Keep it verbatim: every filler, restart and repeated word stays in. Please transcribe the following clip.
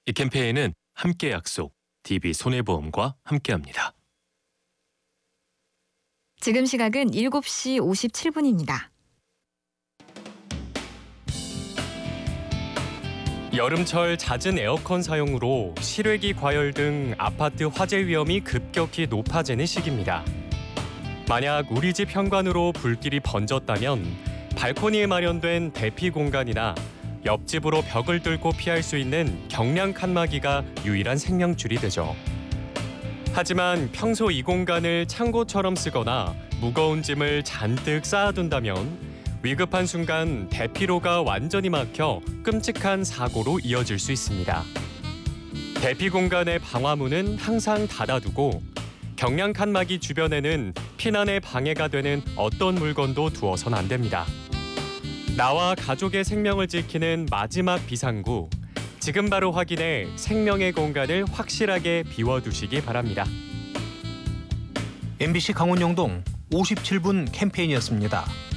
이 캠페인은 함께 약속, 디비손해보험과 함께합니다. 지금 시각은 일곱 시 오십칠 분입니다. 여름철 잦은 에어컨 사용으로 실외기 과열 등 아파트 화재 위험이 급격히 높아지는 시기입니다. 만약 우리 집 현관으로 불길이 번졌다면 발코니에 마련된 대피 공간이나 옆집으로 벽을 뚫고 피할 수 있는 경량 칸막이가 유일한 생명줄이 되죠. 하지만 평소 이 공간을 창고처럼 쓰거나 무거운 짐을 잔뜩 쌓아둔다면 위급한 순간 대피로가 완전히 막혀 끔찍한 사고로 이어질 수 있습니다. 대피 공간의 방화문은 항상 닫아두고 경량 칸막이 주변에는 피난에 방해가 되는 어떤 물건도 두어선 안 됩니다. 나와 가족의 생명을 지키는 마지막 비상구, 지금 바로 확인해 생명의 공간을 확실하게 비워두시기 바랍니다. 엠비씨 강원영동 오십칠 분 캠페인이었습니다.